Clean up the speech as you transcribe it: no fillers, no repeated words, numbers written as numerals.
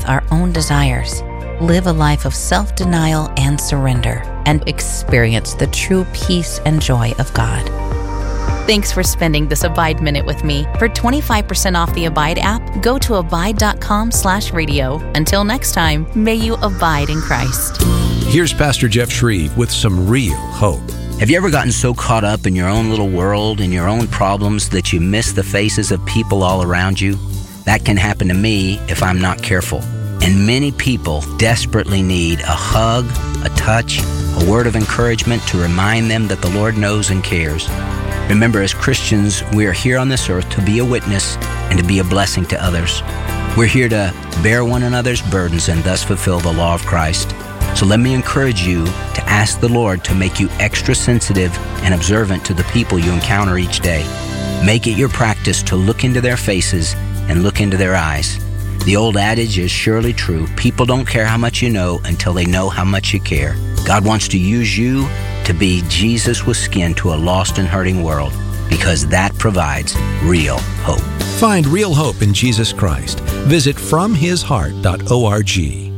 our own desires, live a life of self-denial and surrender, and experience the true peace and joy of God. Thanks for spending this Abide Minute with me. For 25% off the Abide app, go to abide.com/radio. Until next time, may you abide in Christ. Here's Pastor Jeff Shreve with some real hope. Have you ever gotten so caught up in your own little world and your own problems that you miss the faces of people all around you? That can happen to me if I'm not careful. And many people desperately need a hug, a touch, a word of encouragement to remind them that the Lord knows and cares. Remember, as Christians, we are here on this earth to be a witness and to be a blessing to others. We're here to bear one another's burdens and thus fulfill the law of Christ. So let me encourage you to ask the Lord to make you extra sensitive and observant to the people you encounter each day. Make it your practice to look into their faces and look into their eyes. The old adage is surely true. People don't care how much you know until they know how much you care. God wants to use you to be Jesus with skin to a lost and hurting world, because that provides real hope. Find real hope in Jesus Christ. Visit FromHisHeart.org.